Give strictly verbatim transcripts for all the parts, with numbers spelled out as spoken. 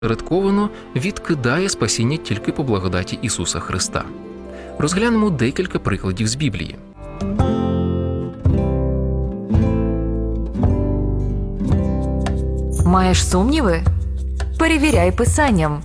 Редковано відкидає спасіння тільки по благодаті Ісуса Христа. Розглянемо декілька прикладів з Біблії. Маєш сумніви? Перевіряй Писанням.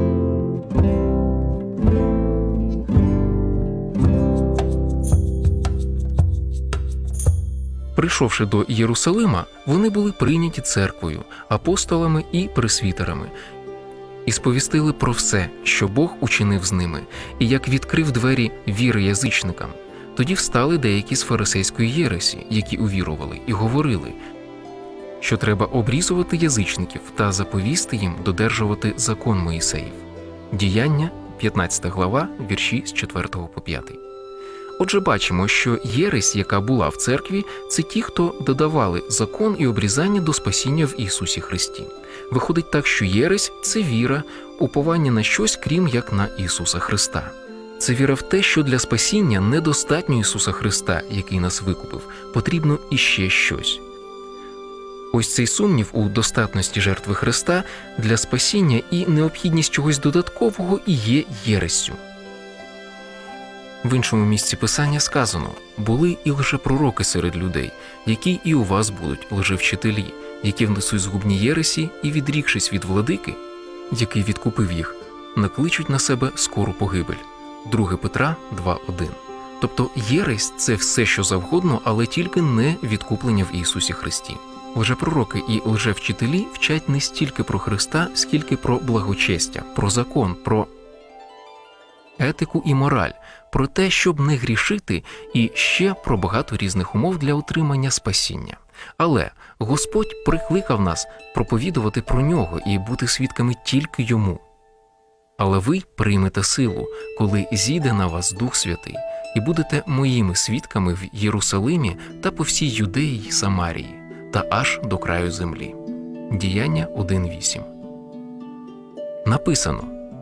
Прийшовши до Єрусалима, вони були прийняті церквою, апостолами і пресвітерами, і сповістили про все, що Бог учинив з ними, і як відкрив двері віри язичникам. Тоді встали деякі з фарисейської єресі, які увірували, і говорили, що треба обрізувати язичників та заповісти їм додержувати закон Моїсеїв. Діяння, п'ятнадцята глава, вірші з четвертого по п'ятий. Отже, бачимо, що єресь, яка була в церкві, це ті, хто додавали закон і обрізання до спасіння в Ісусі Христі. Виходить так, що єресь – це віра, уповання на щось, крім як на Ісуса Христа. Це віра в те, що для спасіння недостатньо Ісуса Христа, який нас викупив, потрібно іще щось. Ось цей сумнів у достатності жертви Христа для спасіння і необхідність чогось додаткового і є єрессю. В іншому місці Писання сказано: «Були і лжепророки серед людей, які і у вас будуть лжевчителі, які внесуть згубні єресі і, відрікшись від владики, який відкупив їх, накличуть на себе скору погибель». Друге Петра два один. Тобто єресь – це все, що завгодно, але тільки не відкуплення в Ісусі Христі. Лжепророки і лжевчителі вчать не стільки про Христа, скільки про благочестя, про закон, про етику і мораль, про те, щоб не грішити, і ще про багато різних умов для отримання спасіння. Але Господь прикликав нас проповідувати про Нього і бути свідками тільки Йому. Але ви приймете силу, коли зійде на вас Дух Святий, і будете моїми свідками в Єрусалимі та по всій Юдеї й Самарії, та аж до краю землі. Діяння один вісім. Написано: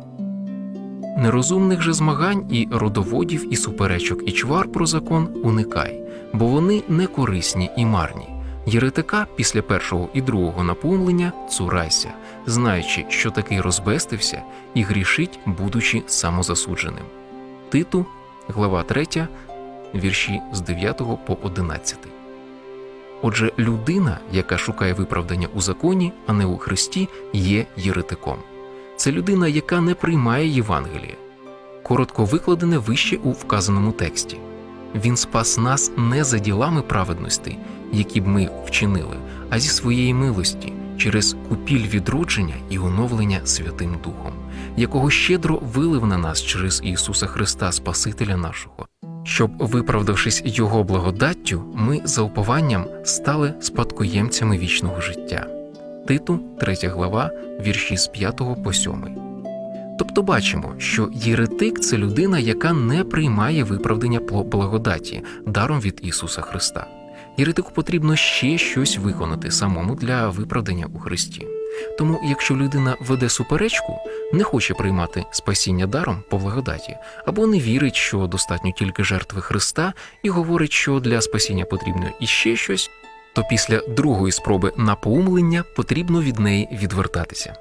«Нерозумних же змагань і родоводів, і суперечок, і чвар про закон уникай, бо вони не корисні і марні. Єретика після першого і другого напоумлення цурайся, знаючи, що такий розбестився і грішить, будучи самозасудженим». Титу, глава третя, вірші з дев'ятого по одинадцятий. Отже, людина, яка шукає виправдання у законі, а не у Христі, є єретиком. Це людина, яка не приймає Євангеліє. Коротко викладене вище у вказаному тексті. Він спас нас не за ділами праведності, які б ми вчинили, а зі своєї милості, через купіль відродження і оновлення Святим Духом, якого щедро вилив на нас через Ісуса Христа, Спасителя нашого, щоб, виправдавшись Його благодаттю, ми за упованням стали спадкоємцями вічного життя. Титу, третя глава, вірші з п'ятого по сьомий. Тобто бачимо, що єретик – це людина, яка не приймає виправдання по благодаті, даром від Ісуса Христа. Єретику потрібно ще щось виконати самому для виправдання у Христі. Тому, якщо людина веде суперечку, не хоче приймати спасіння даром по благодаті, або не вірить, що достатньо тільки жертви Христа, і говорить, що для спасіння потрібно іще щось, то після другої спроби напоумлення потрібно від неї відвертатися.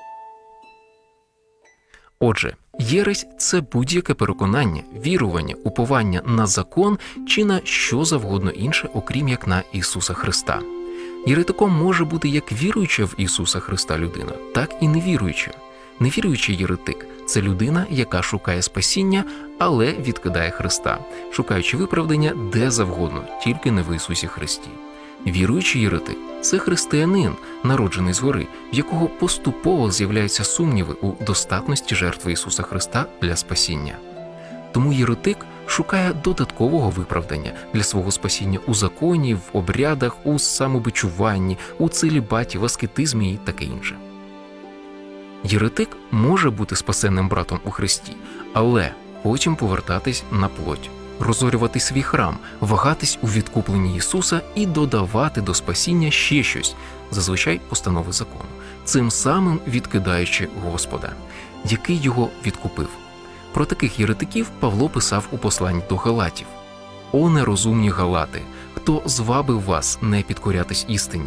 Отже, єресь – це будь-яке переконання, вірування, уповання на закон чи на що завгодно інше, окрім як на Ісуса Христа. Єретиком може бути як віруюча в Ісуса Христа людина, так і невіруюча. Невіруючий єретик – це людина, яка шукає спасіння, але відкидає Христа, шукаючи виправдання де завгодно, тільки не в Ісусі Христі. Віруючий єретик – це християнин, народжений згори, в якого поступово з'являються сумніви у достатності жертви Ісуса Христа для спасіння. Тому єретик шукає додаткового виправдання для свого спасіння у законі, в обрядах, у самобичуванні, у целібаті, в аскетизмі і таке інше. Єретик може бути спасенним братом у Христі, але потім повертатись на плоть, розорювати свій храм, вагатись у відкупленні Ісуса і додавати до спасіння ще щось, зазвичай постанови закону, цим самим відкидаючи Господа, який його відкупив. Про таких єретиків Павло писав у посланні до Галатів: «О нерозумні Галати, хто звабив вас не підкорятись істині?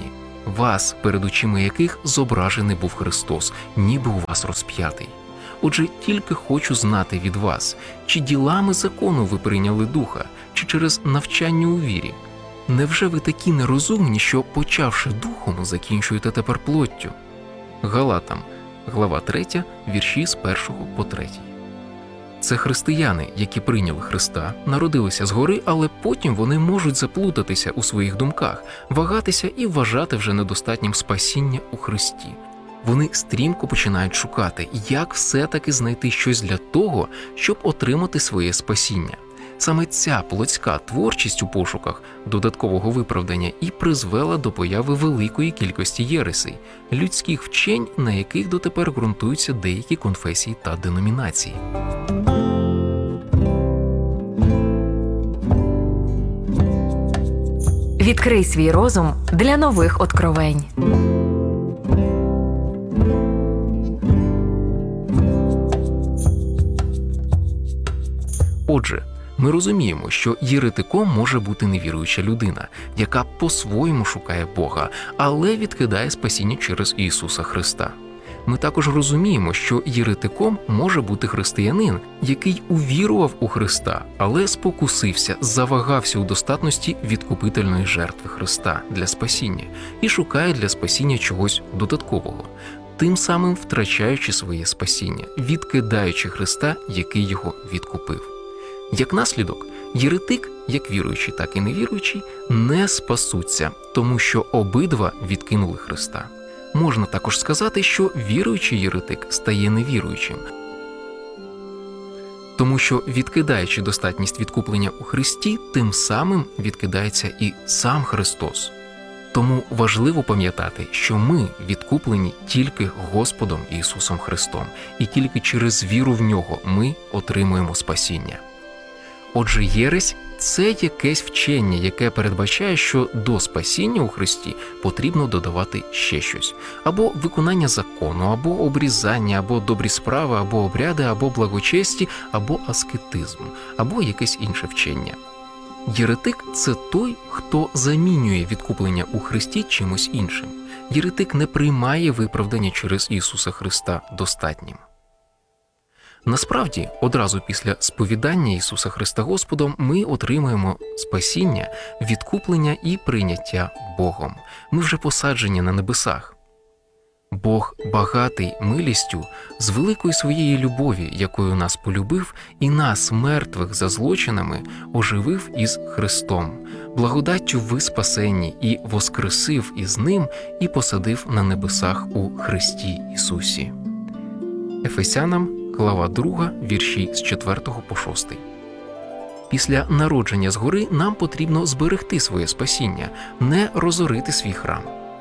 вас, перед очима яких зображений був Христос, ніби у вас розп'ятий. Отже, тільки хочу знати від вас, чи ділами закону ви прийняли Духа, чи через навчання у вірі? Невже ви такі нерозумні, що, почавши духом, закінчуєте тепер плоттю? Галатам, глава третя, вірші з першого по третій. Це християни, які прийняли Христа, народилися згори, але потім вони можуть заплутатися у своїх думках, вагатися і вважати вже недостатнім спасіння у Христі. Вони стрімко починають шукати, як все-таки знайти щось для того, щоб отримати своє спасіння. Саме ця плотська творчість у пошуках додаткового виправдання і призвела до появи великої кількості єресей, людських вчень, на яких дотепер ґрунтуються деякі конфесії та деномінації. Відкрий свій розум для нових откровень. Отже, ми розуміємо, що єретиком може бути невіруюча людина, яка по-своєму шукає Бога, але відкидає спасіння через Ісуса Христа. Ми також розуміємо, що єретиком може бути християнин, який увірував у Христа, але спокусився, завагався у достатності відкупительної жертви Христа для спасіння і шукає для спасіння чогось додаткового, тим самим втрачаючи своє спасіння, відкидаючи Христа, який його відкупив. Як наслідок, єретик, як віруючий, так і невіруючий, не спасуться, тому що обидва відкинули Христа. Можна також сказати, що віруючий єретик стає невіруючим, тому що, відкидаючи достатність відкуплення у Христі, тим самим відкидається і сам Христос. Тому важливо пам'ятати, що ми відкуплені тільки Господом Ісусом Христом, і тільки через віру в Нього ми отримуємо спасіння. Отже, єресь – це якесь вчення, яке передбачає, що до спасіння у Христі потрібно додавати ще щось. Або виконання закону, або обрізання, або добрі справи, або обряди, або благочесті, або аскетизм, або якесь інше вчення. Єретик – це той, хто замінює відкуплення у Христі чимось іншим. Єретик не приймає виправдання через Ісуса Христа достатнім. Насправді, одразу після сповідання Ісуса Христа Господом ми отримуємо спасіння, відкуплення і прийняття Богом. Ми вже посаджені на небесах. Бог багатий милістю з великої своєї любові, якою нас полюбив, і нас, мертвих за злочинами, оживив із Христом. Благодаттю ви спасені і воскресив із Ним і посадив на небесах у Христі Ісусі. Ефесянам, глава друга, вірші з четвертого по шостий. Після народження згори нам потрібно зберегти своє спасіння, не розорити свій храм.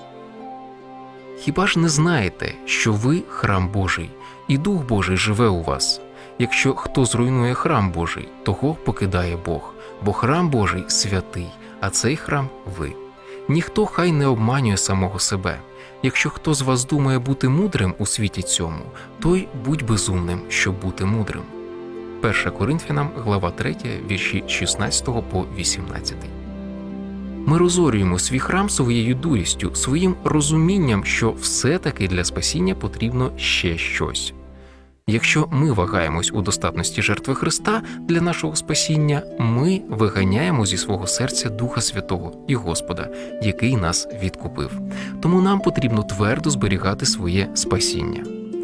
Хіба ж не знаєте, що ви – храм Божий, і Дух Божий живе у вас? Якщо хто зруйнує храм Божий, того покидає Бог, бо храм Божий святий, а цей храм – ви. Ніхто хай не обманює самого себе. Якщо хто з вас думає бути мудрим у світі цьому, той будь безумним, щоб бути мудрим. Перша Коринфянам, глава третя, вірші з шістнадцятого по вісімнадцятий. Ми розорюємо свій храм своєю дурістю, своїм розумінням, що все-таки для спасіння потрібно ще щось. Якщо ми вагаємось у достатності жертви Христа для нашого спасіння, ми виганяємо зі свого серця Духа Святого і Господа, який нас відкупив. Тому нам потрібно твердо зберігати своє спасіння.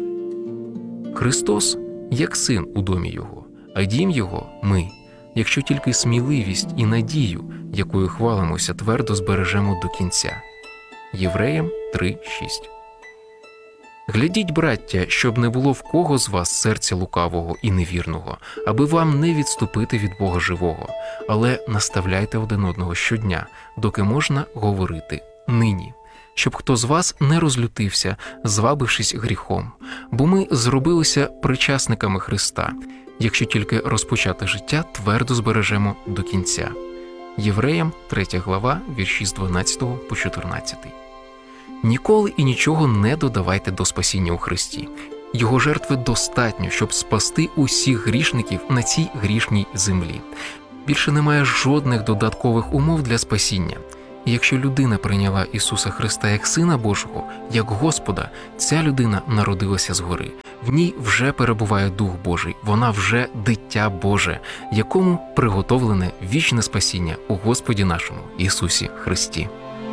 Христос – як син у домі Його, а дім Його – ми. Якщо тільки сміливість і надію, якою хвалимося, твердо збережемо до кінця. Євреям три шість. Глядіть, браття, щоб не було в кого з вас серця лукавого і невірного, аби вам не відступити від Бога живого, але наставляйте один одного щодня, доки можна говорити нині, щоб хто з вас не розлютився, звабившись гріхом, бо ми зробилися причасниками Христа, якщо тільки розпочате життя твердо збережемо до кінця. Євреям третя глава, вірші з дванадцятого по чотирнадцятий. Ніколи і нічого не додавайте до спасіння у Христі. Його жертви достатньо, щоб спасти усіх грішників на цій грішній землі. Більше немає жодних додаткових умов для спасіння. І якщо людина прийняла Ісуса Христа як Сина Божого, як Господа, ця людина народилася згори. В ній вже перебуває Дух Божий, вона вже дитя Боже, якому приготовлене вічне спасіння у Господі нашому Ісусі Христі.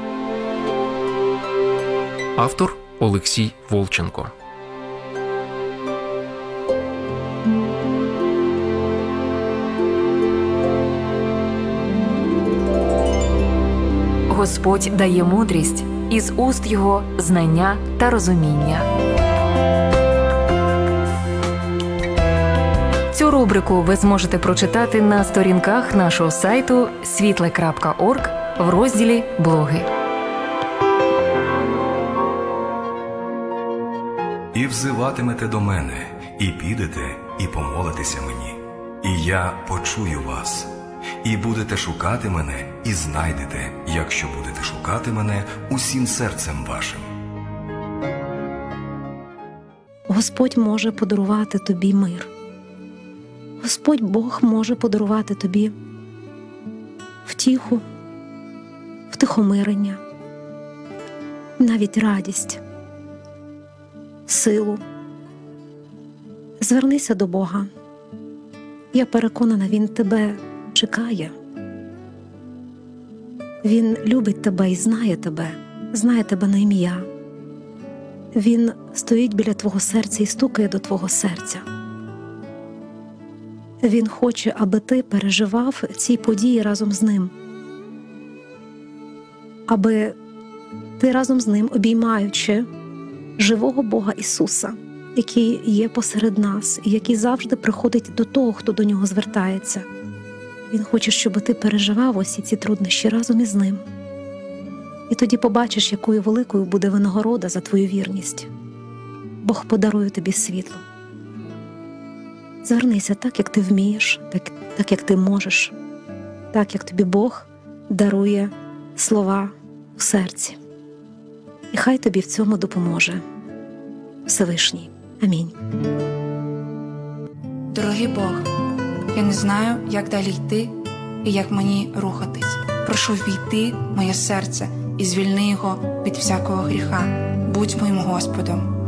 Автор Олексій Волченко. Господь дає мудрість, із уст Його знання та розуміння. Цю рубрику ви зможете прочитати на сторінках нашого сайту світле крапка орг в розділі «Блоги». І взиватимете до мене, і підете, і помолитеся мені, і я почую вас. І будете шукати мене, і знайдете, якщо будете шукати мене усім серцем вашим. Господь може подарувати тобі мир. Господь Бог може подарувати тобі втіху, втихомирення, навіть радість, силу. Звернися до Бога. Я переконана, Він тебе чекає. Він любить тебе і знає тебе, знає тебе на ім'я. Він стоїть біля твого серця і стукає до твого серця. Він хоче, аби ти переживав ці події разом з ним. Аби ти разом з ним, обіймаючи живого Бога Ісуса, який є посеред нас і який завжди приходить до того, хто до нього звертається. Він хоче, щоб ти переживав усі ці труднощі разом із ним. І тоді побачиш, якою великою буде винагорода за твою вірність. Бог подарує тобі світло. Звернися так, як ти вмієш, так, так як ти можеш, так, як тобі Бог дарує слова в серці. І хай тобі в цьому допоможе Всевишній. Амінь. Дорогий Бог, я не знаю, як далі йти і як мені рухатись. Прошу ввійти в моє серце і звільни його від всякого гріха. Будь моїм Господом.